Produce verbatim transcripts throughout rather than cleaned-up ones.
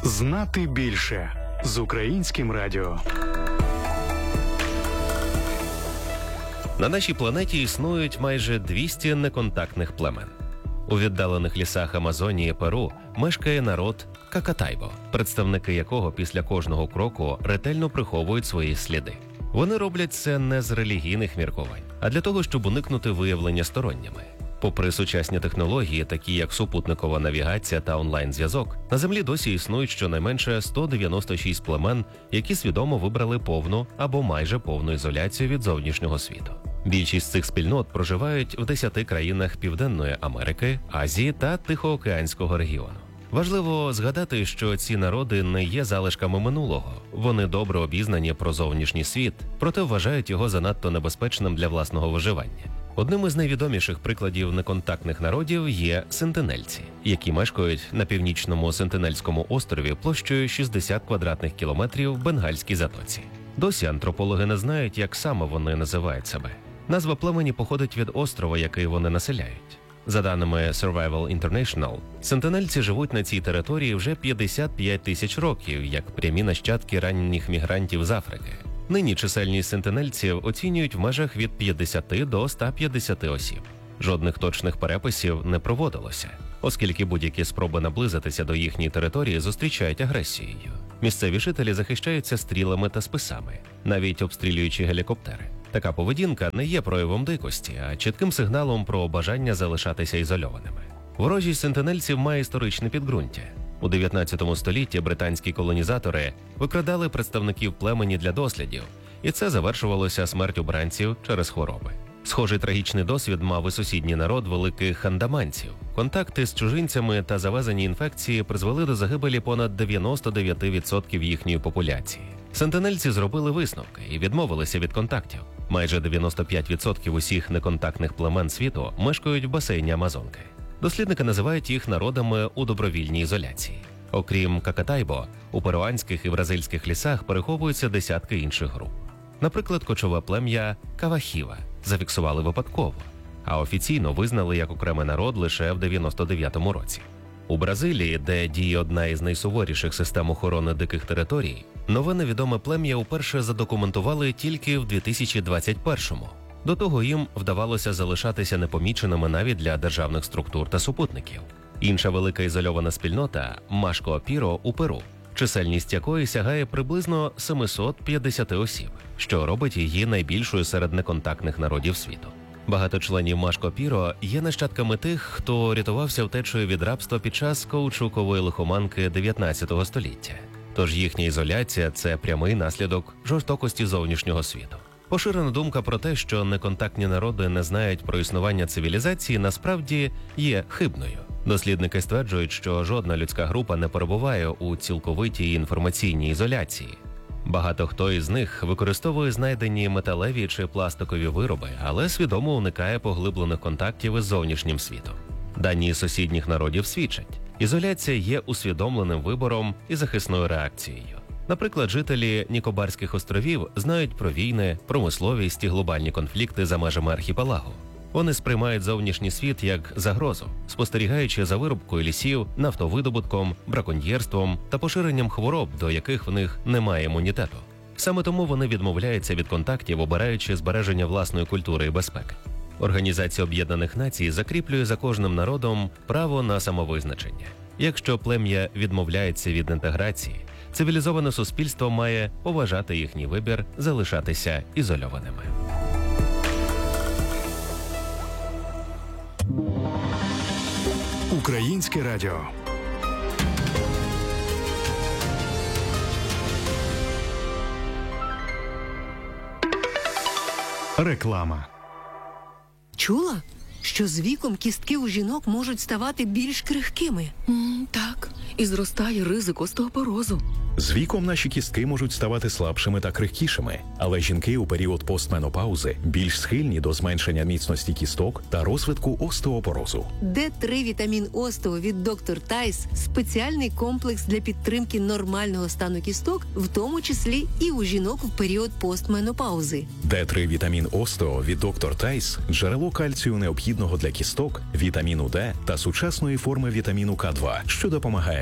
Знати більше з Українським радіо. На нашій планеті існують майже двісті неконтактних племен. У віддалених лісах Амазонії, Перу мешкає народ Какатайбо, представники якого після кожного кроку ретельно приховують свої сліди. Вони роблять це не з релігійних міркувань, а для того, щоб уникнути виявлення сторонніми. Попри сучасні технології, такі як супутникова навігація та онлайн-зв'язок, на Землі досі існують щонайменше сто дев'яносто шість племен, які свідомо вибрали повну або майже повну ізоляцію від зовнішнього світу. Більшість цих спільнот проживають в десяти країнах Південної Америки, Азії та Тихоокеанського регіону. Важливо згадати, що ці народи не є залишками минулого. Вони добре обізнані про зовнішній світ, проте вважають його занадто небезпечним для власного виживання. Одним із найвідоміших прикладів неконтактних народів є сентинельці, які мешкають на північному Сентинельському острові площею шістдесят квадратних кілометрів в Бенгальській затоці. Досі антропологи не знають, як саме вони називають себе. Назва племені походить від острова, який вони населяють. За даними Survival International, сентинельці живуть на цій території вже п'ятдесят п'ять тисяч років, як прямі нащадки ранніх мігрантів з Африки. Нині чисельність сентинельців оцінюють в межах від п'ятдесят до ста п'ятдесят осіб. Жодних точних переписів не проводилося, оскільки будь-які спроби наблизитися до їхньої території зустрічають агресією. Місцеві жителі захищаються стрілами та списами, навіть обстрілюючи гелікоптери. Така поведінка не є проявом дикості, а чітким сигналом про бажання залишатися ізольованими. Ворожість сентинельців має історичне підґрунтя. У дев'ятнадцятому столітті британські колонізатори викрадали представників племені для дослідів, і це завершувалося смертю бранців через хвороби. Схожий трагічний досвід мав і сусідній народ великих андаманців. Контакти з чужинцями та завезені інфекції призвели до загибелі понад дев'яносто дев'ять відсотків їхньої популяції. Сентинельці зробили висновки і відмовилися від контактів. Майже дев'яносто п'ять відсотків усіх неконтактних племен світу мешкають в басейні Амазонки. Дослідники називають їх народами у добровільній ізоляції. Окрім Какатайбо, у перуанських і бразильських лісах переховуються десятки інших груп. Наприклад, кочове плем'я Кавахіва зафіксували випадково, а офіційно визнали як окремий народ лише в дев'яносто дев'ятому році. У Бразилії, де діє одна із найсуворіших систем охорони диких територій, нове невідоме плем'я уперше задокументували тільки в дві тисячі двадцять першому. До того їм вдавалося залишатися непоміченими навіть для державних структур та супутників. Інша велика ізольована спільнота – Машко-Піро у Перу, чисельність якої сягає приблизно сімсот п'ятдесят осіб, що робить її найбільшою серед неконтактних народів світу. Багато членів Машко-Піро є нащадками тих, хто рятувався втечею від рабства під час каучукової лихоманки дев'ятнадцятого століття. Тож їхня ізоляція – це прямий наслідок жорстокості зовнішнього світу. Поширена думка про те, що неконтактні народи не знають про існування цивілізації, насправді є хибною. Дослідники стверджують, що жодна людська група не перебуває у цілковитій інформаційній ізоляції. Багато хто із них використовує знайдені металеві чи пластикові вироби, але свідомо уникає поглиблених контактів із зовнішнім світом. Дані сусідніх народів свідчать, ізоляція є усвідомленим вибором і захисною реакцією. Наприклад, жителі Нікобарських островів знають про війни, промисловість і глобальні конфлікти за межами архіпелагу. Вони сприймають зовнішній світ як загрозу, спостерігаючи за вирубкою лісів, нафтовидобутком, браконьєрством та поширенням хвороб, до яких в них немає імунітету. Саме тому вони відмовляються від контактів, обираючи збереження власної культури і безпеки. Організація Об'єднаних Націй закріплює за кожним народом право на самовизначення. Якщо плем'я відмовляється від інтеграції, цивілізоване суспільство має поважати їхній вибір залишатися ізольованими. Українське радіо. Реклама. Чула, що з віком кістки у жінок можуть ставати більш крихкими? Mm, так, і зростає ризик остеопорозу. З віком наші кістки можуть ставати слабшими та крихкішими, але жінки у період постменопаузи більш схильні до зменшення міцності кісток та розвитку остеопорозу. Д три вітамін остео від доктор Тайс – спеціальний комплекс для підтримки нормального стану кісток, в тому числі і у жінок в період постменопаузи. Д три вітамін остео від доктор Тайс – джерело кальцію необхідного для кісток, вітаміну Д та сучасної форми вітаміну К два, що допомагає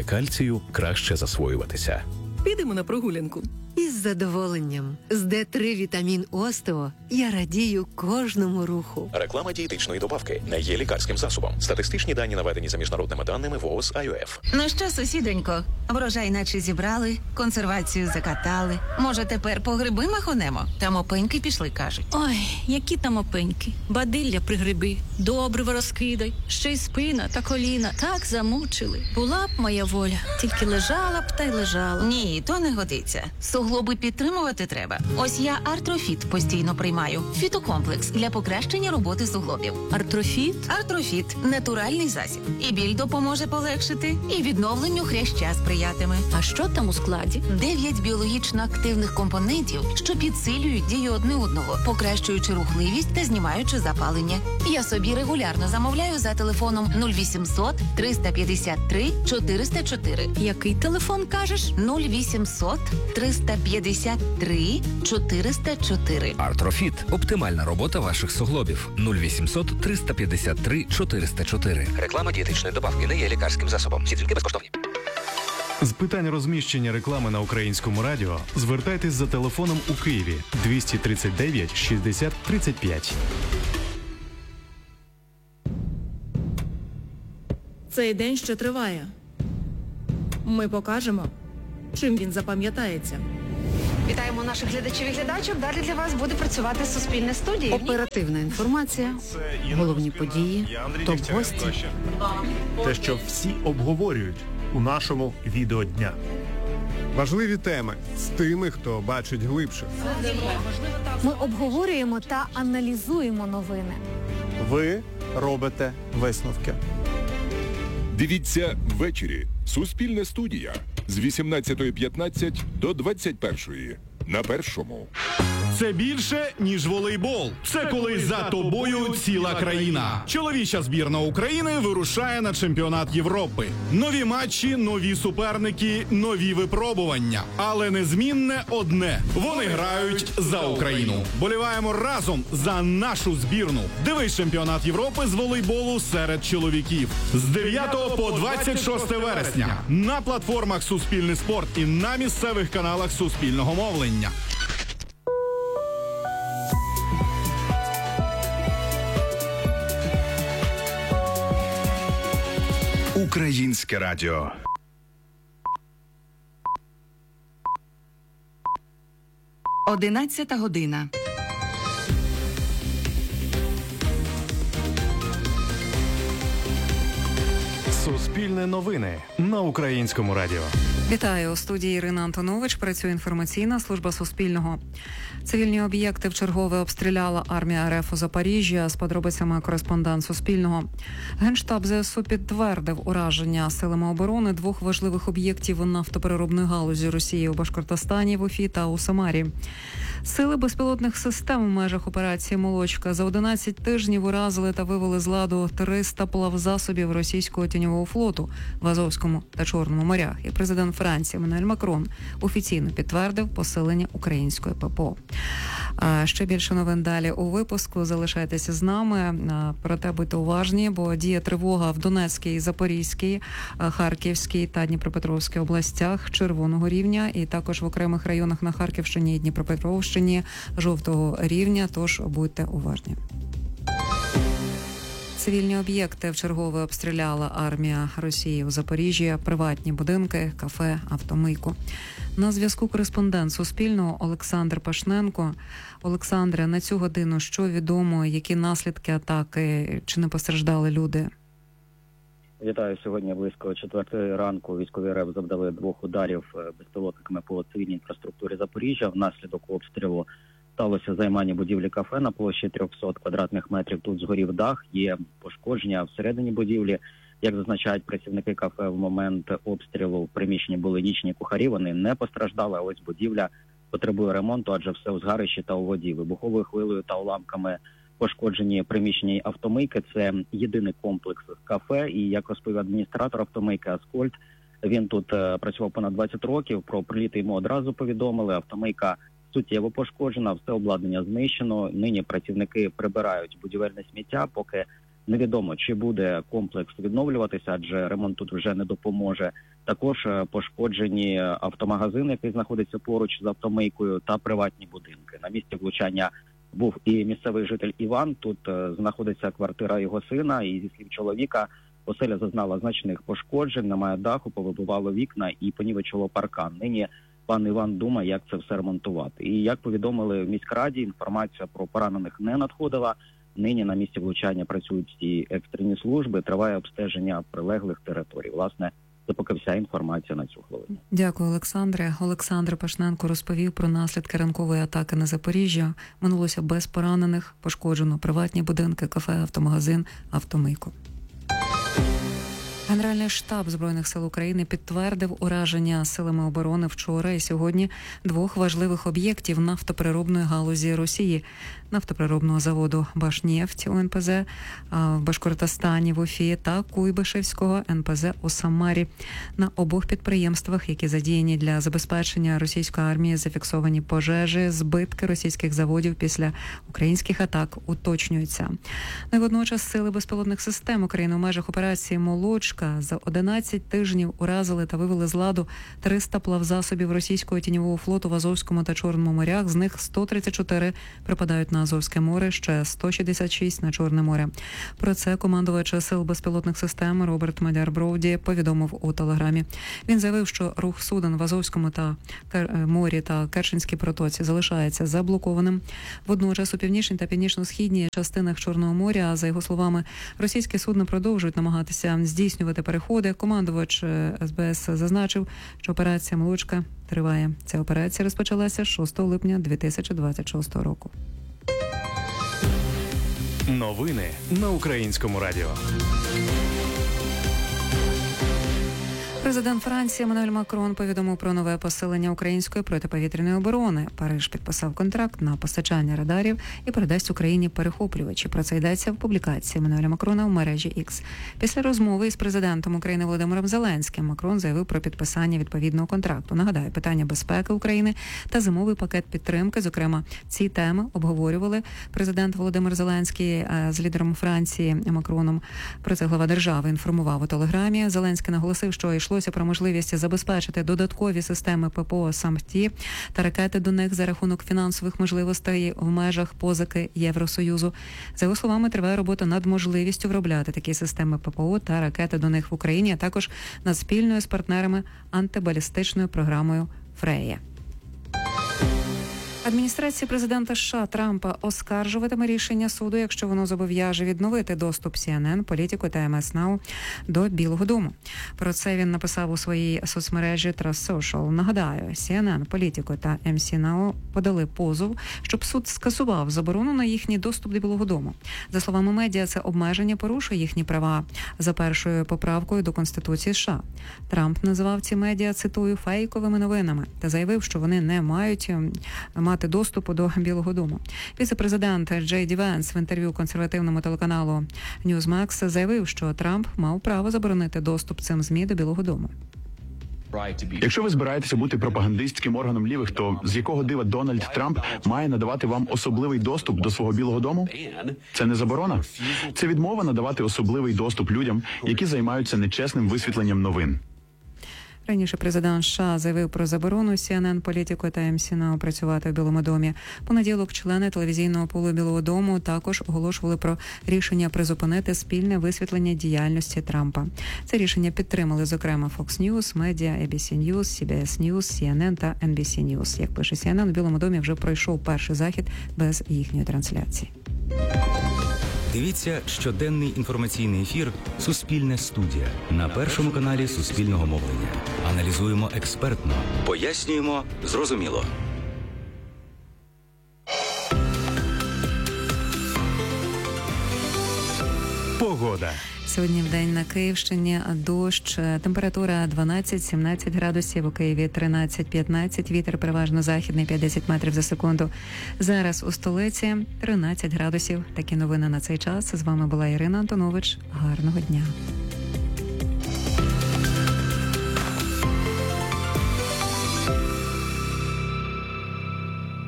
вмикатиме кальцію краще засвоюватися. Підемо на прогулянку. Із задоволенням. З Д три вітамін Остео я радію кожному руху. Реклама дієтичної добавки не є лікарським засобом. Статистичні дані наведені за міжнародними даними ВООЗ ай о еф. Ну що, сусідонько, врожай наче зібрали, консервацію закатали. Може, тепер по гриби махонемо? Там опеньки пішли, кажуть. Ой, які там опеньки. Бадилля пригриби, добриво розкидай, ще й спина та коліна так замучили. Була б моя воля, тільки лежала б та й лежала. Ні, то не годиться. Суглоби підтримувати треба. Ось я Артрофіт постійно приймаю. Фітокомплекс для покращення роботи суглобів. Артрофіт? Артрофіт – натуральний засіб. І біль допоможе полегшити, і відновленню хряща сприятиме. А що там у складі? Дев'ять біологічно активних компонентів, що підсилюють дію одне одного, покращуючи рухливість та знімаючи запалення. Я собі регулярно замовляю за телефоном нуль вісімсот триста п'ятдесят три чотириста чотири. Який телефон кажеш? нуль вісімсот триста п'ятдесят три чотириста чотири. Артрофіт – оптимальна робота ваших суглобів. нуль вісімсот триста п'ятдесят три чотириста чотири. Реклама дієтичної добавки не є лікарським засобом. Всі дзвінки безкоштовні. З питань розміщення реклами на Українському радіо звертайтесь за телефоном у Києві двісті тридцять дев'ять шістдесят тридцять п'ять. Цей день ще триває. Ми покажемо, чим він запам'ятається. Вітаємо наших глядачів і глядачок. Далі для вас буде працювати Суспільне студія. Оперативна інформація, головні події, топ-гості. Те, що всі обговорюють у нашому відеодня. Важливі теми з тими, хто бачить глибше. Ми обговорюємо та аналізуємо новини. Ви робите висновки. Дивіться ввечері. Суспільне студія з вісімнадцятої п'ятнадцять до двадцять першої на Першому. Це більше, ніж волейбол. Це коли за тобою ціла країна. Чоловіча збірна України вирушає на чемпіонат Європи. Нові матчі, нові суперники, нові випробування. Але незмінне одне. Вони грають за Україну. Боліваємо разом за нашу збірну. Дивись чемпіонат Європи з волейболу серед чоловіків. З дев'ятого по двадцять шосте вересня. На платформах Суспільний спорт і на місцевих каналах Суспільного мовлення. Українське радіо. Одинадцята година. Суспільне новини на Українському радіо. Вітаю, у студії Ірина Антонович. Працює інформаційна служба Суспільного. Цивільні об'єкти вчергове обстріляла армія РФ у Запоріжжі. З подробицями кореспондент Суспільного. Генштаб ЗСУ підтвердив ураження силами оборони двох важливих об'єктів нафтопереробної галузі Росії у Башкортостані, в Уфі та у Самарі. Сили безпілотних систем у межах операції «Молочка» за одинадцять тижнів уразили та вивели з ладу триста плавзасобів російського тіньового флоту в Азовському та Чорному морях. І президент Франції Еммануель Макрон офіційно підтвердив посилення української ППО. А ще більше новин далі у випуску. Залишайтеся з нами. Проте будьте уважні, бо діє тривога в Донецькій, Запорізькій, Харківській та Дніпропетровській областях червоного рівня і також в окремих районах на Харківщині і Дніпропетровщині жовтого рівня, тож будьте уважні. Цивільні об'єкти вчергове обстріляла армія Росії у Запоріжжі, приватні будинки, кафе, автомийку. На зв'язку кореспондент Суспільного Олександр Пашненко. Олександре, на цю годину що відомо, які наслідки атаки, чи не постраждали люди? Вітаю. Сьогодні близько четвертої ранку військові РФ завдали двох ударів безпілотниками по цивільній інфраструктурі Запоріжжя. Внаслідок обстрілу сталося займання будівлі кафе на площі триста квадратних метрів. Тут згорів дах, є пошкодження всередині будівлі. Як зазначають працівники кафе, в момент обстрілу в приміщенні були нічні кухарі, вони не постраждали, а ось будівля потребує ремонту, адже все у згарищі та у воді. Вибуховою хвилею та уламками пошкоджені приміщення автомийки. Це єдиний комплекс кафе, і, як розповів адміністратор автомийки Аскольд, він тут працював понад двадцять років, про приліти йому одразу повідомили, автомийка суттєво пошкоджена, все обладнання знищено. Нині працівники прибирають будівельне сміття, поки Невідомо, чи буде комплекс відновлюватися, адже ремонт тут вже не допоможе. Також пошкоджені автомагазин, який знаходиться поруч з автомийкою, та приватні будинки. На місці влучання був і місцевий житель Іван. Тут знаходиться квартира його сина, і зі слів чоловіка, оселя зазнала значних пошкоджень, немає даху, повибивало вікна і понівечило паркан. Нині пан Іван думає, як це все ремонтувати. І як повідомили в міськраді, інформація про поранених не надходила. Нині на місці влучання працюють всі екстрені служби, триває обстеження прилеглих територій. Власне, це поки вся інформація на цю хвилину. Дякую, Олександре. Олександр Пашненко розповів про наслідки ранкової атаки на Запоріжжя. Минулося без поранених, пошкоджено приватні будинки, кафе, автомагазин, автомийку. Генеральний штаб Збройних сил України підтвердив ураження силами оборони вчора і сьогодні двох важливих об'єктів нафтопереробної галузі Росії. Нафтопереробного заводу «Башнефть» у ен пе зет в Башкортостані в Уфі та Куйбишевського ен пе зет у Самарі. На обох підприємствах, які задіяні для забезпечення російської армії, зафіксовані пожежі, збитки російських заводів після українських атак уточнюються. Ну і водночас сили безпілотних систем України у межах операції «Молочка» за одинадцять тижнів уразили та вивели з ладу триста плавзасобів російського тіньового флоту в Азовському та Чорному морях, з них сто тридцять чотири припадають на Азовське море, ще сто шістдесят шість на Чорне море. Про це командувач сил безпілотних систем Роберт Мадяр Броуді повідомив у Телеграмі. Він заявив, що рух суден в Азовському та морі та Керченській протоці залишається заблокованим. Водночас у північній та північно-східній частинах Чорного моря, за його словами, російські судна продовжують намагатися здійснювати переходи. Командувач ес бе ес зазначив, що операція «Молочка» триває. Ця операція розпочалася шостого липня дві тисячі двадцять шостого року. Новини на Українському радіо. Президент Франції Еммануель Макрон повідомив про нове посилення української протиповітряної оборони. Париж підписав контракт на постачання радарів і передасть Україні перехоплювачі. Про це йдеться в публікації Еммануеля Макрона в мережі X. Після розмови із президентом України Володимиром Зеленським Макрон заявив про підписання відповідного контракту. Нагадаю, питання безпеки України та зимовий пакет підтримки. Зокрема, ці теми обговорювали президент Володимир Зеленський з лідером Франції Макроном. Про це глава держави інформував у Телеграмі. Зеленський наголосив, що йшло про можливість забезпечити додаткові системи ППО «Самті» та ракети до них за рахунок фінансових можливостей в межах позики Євросоюзу. За його словами, триває робота над можливістю виробляти такі системи ППО та ракети до них в Україні, а також над спільною з партнерами антибалістичною програмою «Фрея». Адміністрація президента США Трампа оскаржуватиме рішення суду, якщо воно зобов'яже відновити доступ сі ен ен, Політико та ем ес Now до Білого дому. Про це він написав у своїй соцмережі Trust Social. Нагадаю, сі ен ен, Політико та ем сі Now подали позов, щоб суд скасував заборону на їхній доступ до Білого дому. За словами медіа, це обмеження порушує їхні права за першою поправкою до Конституції США. Трамп назвав ці медіа, цитую, фейковими новинами та заявив, що вони не мають мати доступу до Білого дому. Віце-президент Джей Ді Венс в інтерв'ю консервативному телеканалу Newsmax заявив, що Трамп мав право заборонити доступ цим ЗМІ до Білого дому. Якщо ви збираєтеся бути пропагандистським органом лівих, то з якого дива Дональд Трамп має надавати вам особливий доступ до свого Білого дому? Це не заборона. Це відмова надавати особливий доступ людям, які займаються нечесним висвітленням новин. Раніше президент США заявив про заборону сі ен ен, Політико та ем сі Now працювати в Білому домі. Понеділок члени телевізійного пулу Білого дому також оголошували про рішення призупинити спільне висвітлення діяльності Трампа. Це рішення підтримали, зокрема, Fox News, медіа, ей бі сі News, сі бі ес News, сі ен ен та ен бі сі News. Як пише сі ен ен, у Білому домі вже пройшов перший захід без їхньої трансляції. Дивіться щоденний інформаційний ефір «Суспільне студія» на Першому каналі Суспільного мовлення. Аналізуємо експертно, пояснюємо зрозуміло. Погода. Сьогодні в день на Київщині дощ, температура дванадцять-сімнадцять градусів, у Києві тринадцять-п'ятнадцять, вітер переважно західний п'ятдесят метрів за секунду. Зараз у столиці тринадцять градусів. Такі новини на цей час. З вами була Ірина Антонович. Гарного дня.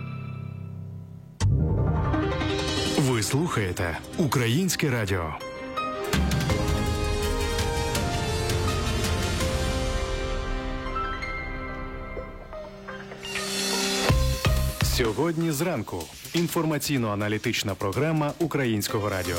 Ви слухаєте Українське радіо. Сьогодні зранку. Інформаційно-аналітична програма Українського радіо.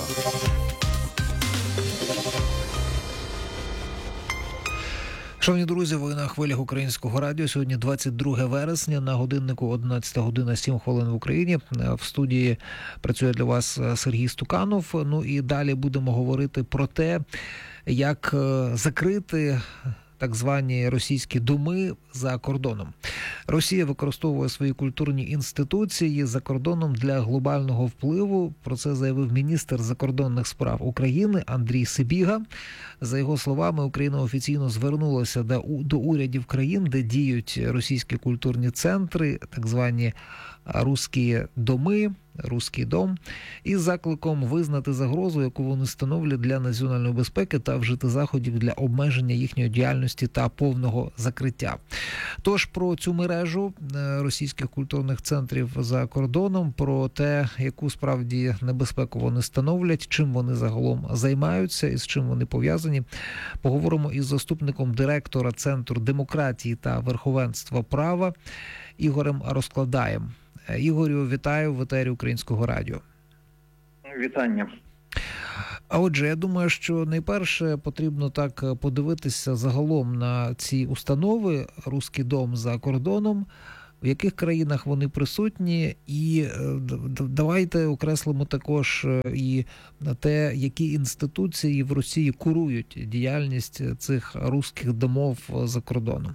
Шановні друзі, ви на хвилях Українського радіо. Сьогодні двадцять друге вересня, на годиннику одинадцята година сім хвилин в Україні. В студії працює для вас Сергій Стуканов. Ну і далі будемо говорити про те, як закрити так звані російські доми за кордоном. Росія використовує свої культурні інституції за кордоном для глобального впливу. Про це заявив міністр закордонних справ України Андрій Сибіга. За його словами, Україна офіційно звернулася до, до урядів країн, де діють російські культурні центри, так звані «русські доми», «Руський дом», із закликом визнати загрозу, яку вони становлять для національної безпеки, та вжити заходів для обмеження їхньої діяльності та повного закриття. Тож про цю мережу російських культурних центрів за кордоном, про те, яку справді небезпеку вони становлять, чим вони загалом займаються і з чим вони пов'язані, поговоримо із заступником директора Центру демократії та верховенства права Ігорем Розкладаєм. Ігорю, вітаю в етері Українського радіо. Вітання. А отже, я думаю, що найперше потрібно так подивитися загалом на ці установи «Руський дом» за кордоном, в яких країнах вони присутні, і давайте окреслимо також і те, які інституції в Росії курують діяльність цих «Руських домов» за кордоном.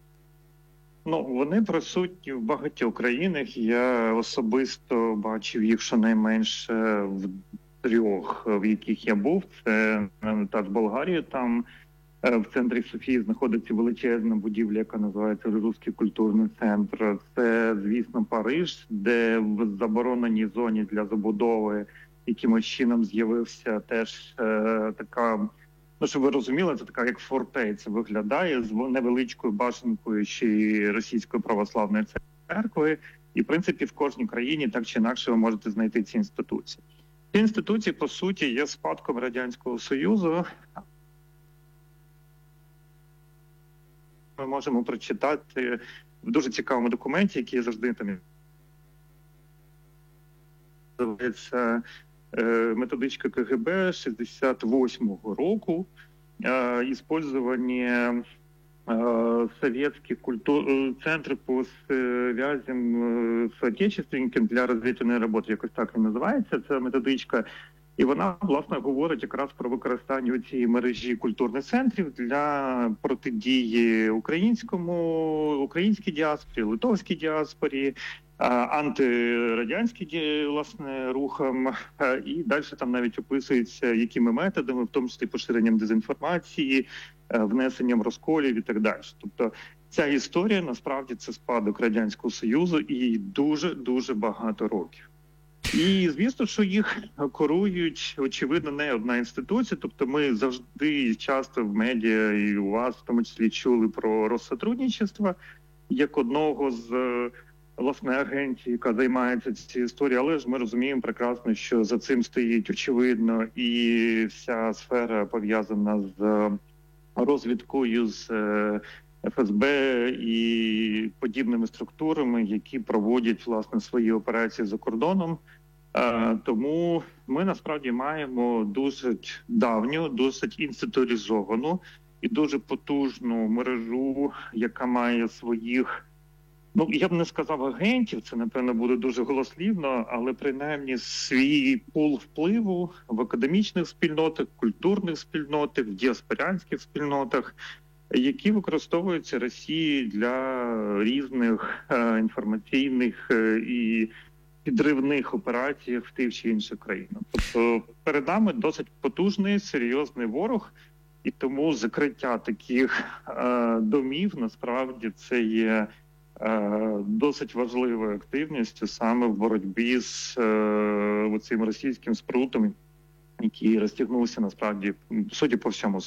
Ну, вони присутні в багатьох країнах. Я особисто бачив їх щонайменше в трьох, в яких я був. Це та ж Болгарія, там в центрі Софії знаходиться величезна будівля, яка називається Руський культурний центр. Це, звісно, Париж, де в забороненій зоні для забудови якимось чином з'явився теж е, така... Ну, щоб ви розуміли, це така як фортеця виглядає з невеличкою башенкою ще Російської православної церкви. І, в принципі, в кожній країні так чи інакше ви можете знайти ці інституції. Ці інституції, по суті, є спадком Радянського Союзу. Ми можемо прочитати в дуже цікавому документі, який завжди там називається методичка ка ге бе шістдесят восьмого року, использование советских культур... центрів по связям з отечественниками для розвідувальної роботи, якось так і називається ця методичка. І вона, власне, говорить якраз про використання цієї мережі культурних центрів для протидії українському, українській діаспорі, литовській діаспорі, антирадянські, власне, рухам, і далі там навіть описується, якими методами, в тому числі поширенням дезінформації, внесенням розколів і так далі. Тобто ця історія, насправді, це спадок Радянського Союзу і дуже-дуже багато років. І, звісно, що їх курують, очевидно, не одна інституція. Тобто ми завжди часто в медіа і у вас, в тому числі, чули про Россотрудничество як одного з, власне, агентів, яка займається цією історією. Але ж ми розуміємо прекрасно, що за цим стоїть, очевидно, і вся сфера пов'язана з розвідкою, з еф ес бе і подібними структурами, які проводять, власне, свої операції за кордоном. Тому ми, насправді, маємо досить давню, досить інституалізовану і дуже потужну мережу, яка має своїх, ну, я б не сказав агентів, це, напевно, буде дуже голослівно, але, принаймні, свій пул впливу в академічних спільнотах, культурних спільнотах, в діаспорянських спільнотах, які використовуються Росією для різних е, інформаційних е, і підривних операцій в тих чи інших країнах. Тобто перед нами досить потужний, серйозний ворог, і тому закриття таких е, домів, насправді, це є е, досить важливою активністю саме в боротьбі з е, цим російським спрутом, який розтягнувся, насправді, судя по всьому світу.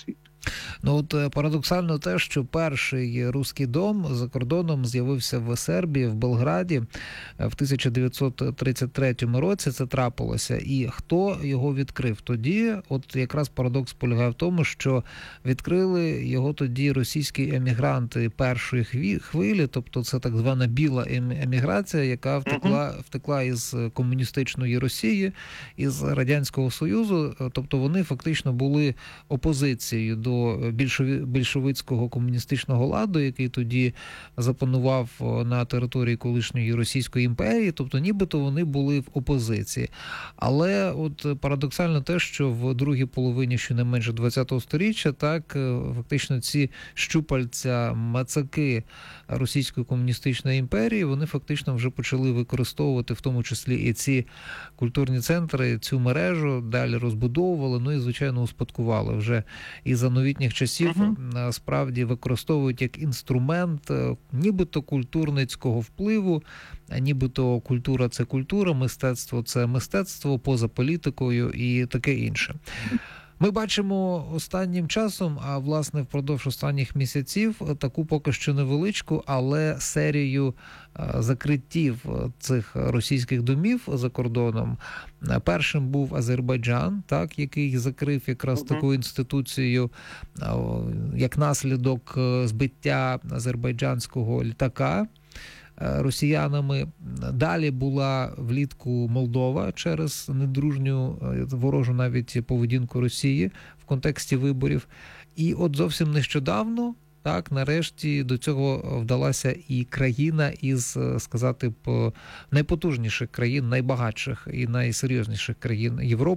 Ну от парадоксально те, що перший руський дом за кордоном з'явився в Сербії, в Белграді в тисяча дев'ятсот тридцять третьому році це трапилося. І хто його відкрив тоді? От якраз парадокс полягає в тому, що відкрили його тоді російські емігранти першої хвилі, тобто це так звана біла еміграція, яка втекла, втекла із комуністичної Росії, із Радянського Союзу, тобто вони фактично були опозицією до більшовицького комуністичного ладу, який тоді запанував на території колишньої Російської імперії, тобто нібито вони були в опозиції. Але от парадоксально те, що в другій половині щонайменше ХХ століття, так, фактично ці щупальця, мацаки Російської комуністичної імперії, вони фактично вже почали використовувати в тому числі і ці культурні центри, цю мережу, далі розбудовували, ну і, звичайно, успадкували вже і за новітніх часів uh-huh. справді використовують як інструмент нібито культурницького впливу, нібито культура – це культура, мистецтво – це мистецтво, поза політикою і таке інше. Ми бачимо останнім часом, а власне впродовж останніх місяців, таку поки що невеличку, але серію закриттів цих російських домів за кордоном. Першим був Азербайджан, так, який закрив якраз uh-huh. таку інституцію як наслідок збиття азербайджанського літака росіянами. Далі була влітку Молдова через недружню ворожу навіть поведінку Росії в контексті виборів. І от зовсім нещодавно, так, нарешті до цього вдалася і країна із, сказати б, найпотужніших країн, найбагатших і найсерйозніших країн Європи,